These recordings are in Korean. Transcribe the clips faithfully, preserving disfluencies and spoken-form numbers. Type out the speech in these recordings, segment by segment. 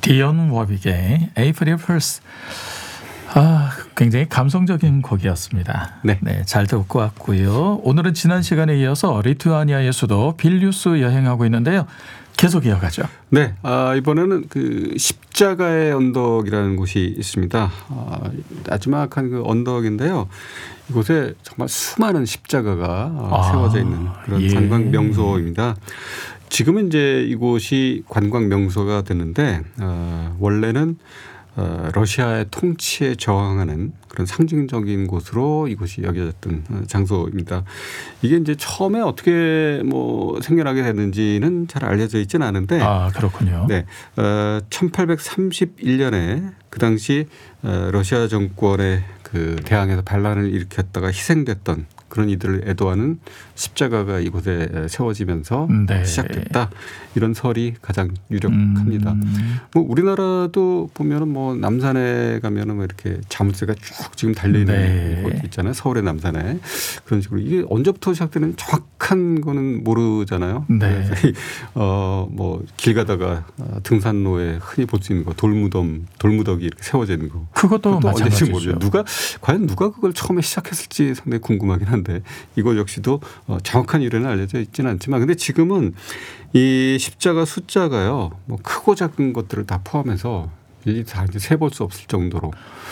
디온 워빅의 April First. 아, 굉장히 감성적인 곡이었습니다. 네. 네, 잘 듣고 왔고요. 오늘은 지난 시간에 이어서 리투아니아의 수도 빌뉴스 여행하고 있는데요. 계속 이어가죠. 네, 아, 이번에는 그 십자가의 언덕이라는 곳이 있습니다. 아, 나지막한 그 언덕인데요. 이곳에 정말 수많은 십자가가 아, 세워져 있는 그런 예. 관광 명소입니다. 지금은 이제 이곳이 관광 명소가 됐는데 어, 원래는 어, 러시아의 통치에 저항하는 그런 상징적인 곳으로 이곳이 여겨졌던 장소입니다. 이게 이제 처음에 어떻게 뭐 생겨나게 됐는지는 잘 알려져 있지는 않은데, 아 그렇군요. 네, 어, 천팔백삼십일 년에 그 당시 어, 러시아 정권의 그 대항해서 반란을 일으켰다가 희생됐던 그런 이들을 애도하는 십자가가 이곳에 세워지면서 네. 시작됐다. 이런 설이 가장 유력합니다. 음. 뭐 우리나라도 보면은 뭐 남산에 가면은 뭐 이렇게 자물쇠가 쭉 지금 달려 있는 네. 곳 있잖아요. 서울의 남산에 그런 식으로 이게 언제부터 시작되는 정확한 거는 모르잖아요. 네. 어뭐 길 가다가 등산로에 흔히 볼 수 있는 거 돌무덤 돌무더기 이렇게 세워져 있는 거. 그것도 마찬가지죠. 모르죠. 누가 과연 누가 그걸 처음에 시작했을지 상당히 궁금하긴 한데 이것 역시도 정확한 이유는 알려져 있지는 않지만 근데 지금은 이 십자가 숫자가요. 뭐 크고 작은 것들을 다 포함해서 이 다 이제 세볼 수 없을 정도로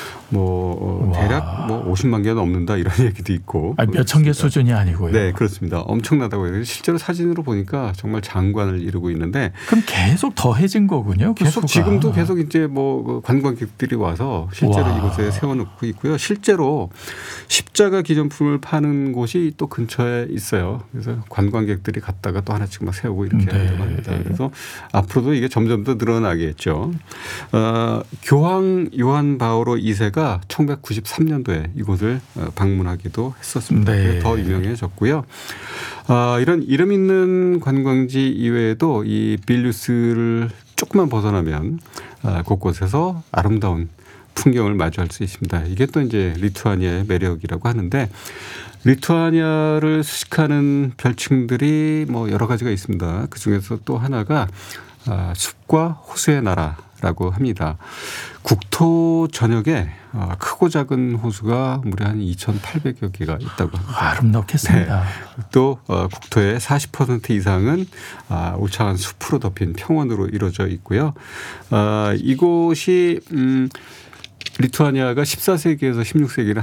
뭐 대략 뭐 오십만 개가 넘는다 이런 얘기도 있고. 몇천 개 수준이 아니고요. 네, 그렇습니다. 엄청나다고 해요. 실제로 사진으로 보니까 정말 장관을 이루고 있는데. 그럼 계속 더해진 거군요. 그 계속 수가. 지금도 계속 이제 뭐 관광객들이 와서 실제로 와. 이곳에 세워놓고 있고요. 실제로 십자가 기념품을 파는 곳이 또 근처에 있어요. 그래서 관광객들이 갔다가 또 하나씩 막 세우고 이렇게 네. 하려고 합니다. 그래서 앞으로도 이게 점점 더 늘어나겠죠. 어, 교황 요한 바오로 이 세가 천구백구십삼 년도에 이곳을 방문하기도 했었습니다. 네. 더 유명해졌고요. 아, 이런 이름 있는 관광지 이외에도 이 빌뉴스를 조금만 벗어나면 아, 곳곳에서 아름다운 풍경을 마주할 수 있습니다. 이게 또 이제 리투아니아의 매력이라고 하는데 리투아니아를 수식하는 별칭들이 뭐 여러 가지가 있습니다. 그 중에서 또 하나가 아, 숲과 호수의 나라라고 합니다. 국토 전역에 크고 작은 호수가 무려 한 이천팔백여 개가 있다고 합니다. 아름답겠습니다. 네. 또 국토의 사십 퍼센트 이상은 울창한 숲으로 덮인 평원으로 이루어져 있고요. 이곳이 음 리투아니아가 십사 세기에서 십육 세기는